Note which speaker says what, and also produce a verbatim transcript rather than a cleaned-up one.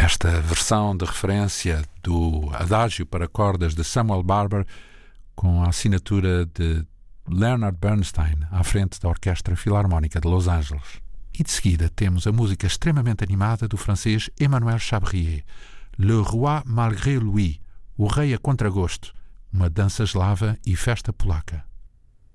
Speaker 1: Esta versão de referência do Adágio para cordas de Samuel Barber, com a assinatura de Leonard Bernstein à frente da Orquestra Filarmónica de Los Angeles. E de seguida temos a música extremamente animada do francês Emmanuel Chabrier, Le Roi Malgré Lui, o Rei a Contragosto, uma dança eslava e festa polaca.